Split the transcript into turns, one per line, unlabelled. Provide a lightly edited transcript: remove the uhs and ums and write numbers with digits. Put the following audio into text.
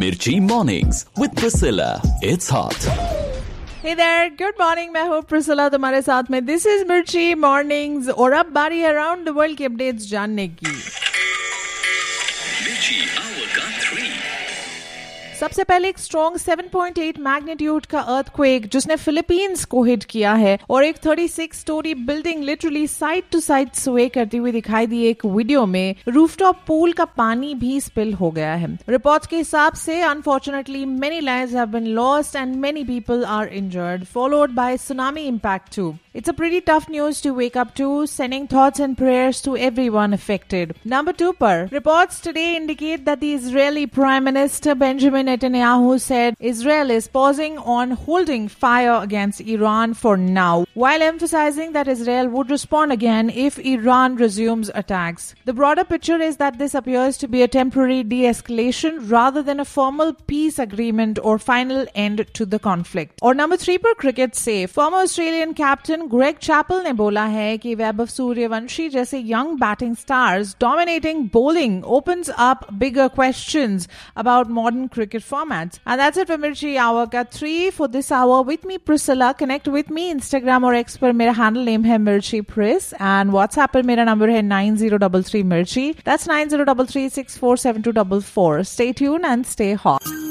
Mirchi Mornings with Priscilla. It's hot.
Hey there, good morning. मैं हूँ Priscilla तुम्हारे साथ में. This is Mirchi Mornings और अब बारी है अराउंड द वर्ल्ड के अपडेट्स जानने की.
Mirchi Hour का 3.
सबसे पहले एक स्ट्रॉन्ग 7.8 मैग्नीट्यूड का अर्थक्वेक जिसने फिलीपींस को हिट किया है और एक 36 story building literally side to side स्वे करती हुई दिखाई दी. एक वीडियो में रूफटॉप पूल का पानी भी स्पिल हो गया है. रिपोर्ट्स के हिसाब से unfortunately many lives have been lost and many people are injured, followed by tsunami impact to. It's a pretty tough news to wake up to, sending thoughts and prayers to everyone affected. Number 2 par. Reports today indicate that the Israeli Prime Minister Benjamin Netanyahu said Israel is pausing on holding fire against Iran for now, while emphasizing that Israel would respond again if Iran resumes attacks. The broader picture is that this appears to be a temporary de-escalation rather than a formal peace agreement or final end to the conflict. Or number 3 par cricket say, former Australian captain Greg Chappell ने बोला है कि वैभव सूर्यवंशी जैसे young batting stars dominating bowling opens up bigger questions about modern cricket formats. And that's it for Mirchi Hour का 3 for this hour. With me Priscilla. Connect with me Instagram और X पर मेरा handle name है Mirchi Pris and WhatsApp पर मेरा number है 9033 Mirchi. That's 9033647244. Stay tuned and stay hot.